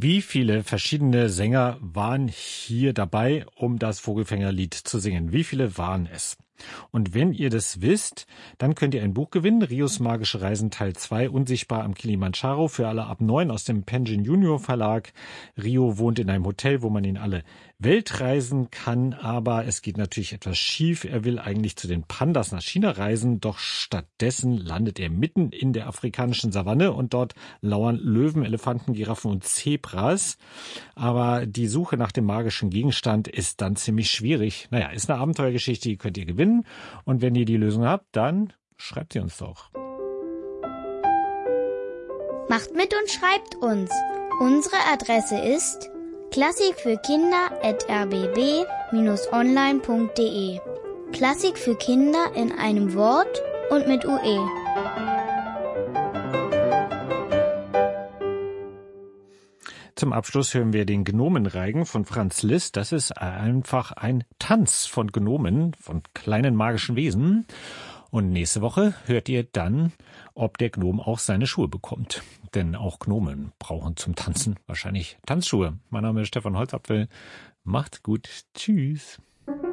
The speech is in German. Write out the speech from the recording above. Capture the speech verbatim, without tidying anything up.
Wie viele verschiedene Sänger waren hier dabei, um das Vogelfängerlied zu singen? Wie viele waren es? Und wenn ihr das wisst, dann könnt ihr ein Buch gewinnen, Rios magische Reisen Teil zwei, Unsichtbar am Kilimandscharo, für alle ab neun aus dem Penguin Junior Verlag. Rio wohnt in einem Hotel, wo man in alle Welt reisen kann, aber es geht natürlich etwas schief. Er will eigentlich zu den Pandas nach China reisen, doch stattdessen landet er mitten in der afrikanischen Savanne und dort lauern Löwen, Elefanten, Giraffen und Zebras. Aber die Suche nach dem magischen Gegenstand ist dann ziemlich schwierig. Naja, ist eine Abenteuergeschichte, die könnt ihr gewinnen. Und wenn ihr die Lösung habt, dann schreibt sie uns doch. Macht mit und schreibt uns. Unsere Adresse ist klassik für Kinder at r b b Bindestrich online punkt d e. Klassik für Kinder in einem Wort und mit U E. Zum Abschluss hören wir den Gnomenreigen von Franz Liszt. Das ist einfach ein Tanz von Gnomen, von kleinen magischen Wesen. Und nächste Woche hört ihr dann, ob der Gnom auch seine Schuhe bekommt. Denn auch Gnomen brauchen zum Tanzen wahrscheinlich Tanzschuhe. Mein Name ist Stefan Holzapfel. Macht gut. Tschüss.